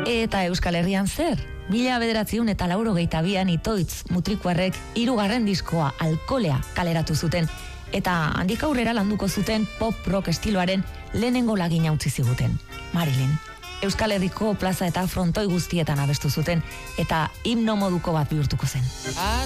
Eta Euskal Herrian zer? 1982an Itoitz mutrikuarrek 3. diskoa Alkolea kaleratu zuten, eta handik aurrera landuko zuten pop-rock estiloaren lehenengo lagina utzi ziguten, Marilyn. Euskal Herriko plaza eta frontoi guztietan abestu zuten, eta himno moduko bat bihurtuko zen.